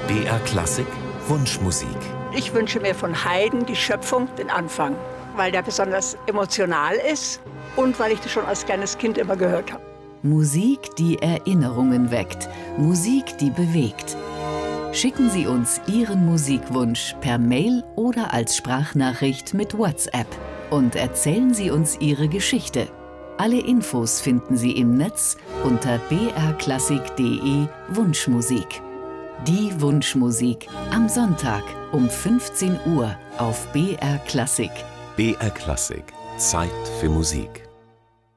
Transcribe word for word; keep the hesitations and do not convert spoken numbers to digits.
B R Klassik Wunschmusik. Ich wünsche mir von Haydn die Schöpfung, den Anfang, weil der besonders emotional ist und weil ich das schon als kleines Kind immer gehört habe. Musik, die Erinnerungen weckt, Musik, die bewegt. Schicken Sie uns Ihren Musikwunsch per Mail oder als Sprachnachricht mit WhatsApp und erzählen Sie uns Ihre Geschichte. Alle Infos finden Sie im Netz unter b r klassik punkt d e Wunschmusik. Die Wunschmusik am Sonntag um fünfzehn Uhr auf B R Klassik. B R Klassik. Zeit für Musik.